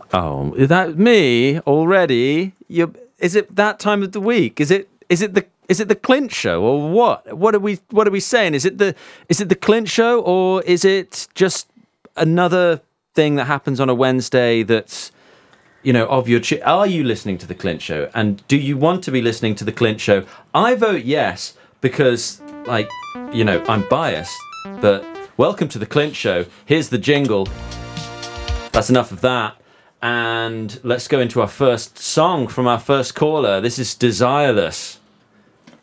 Oh, is that me already? Is it that time of the week? Is it the Clint show or what? What are we saying? Is it the Clint show, or is it just another thing that happens on a Wednesday that's, of your... Are you listening to the Clint show? And do you want to be listening to the Clint show? I vote yes because, I'm biased. But welcome to the Clint show. Here's the jingle. That's enough of that. And let's go into our first song from our first caller. This is Desireless.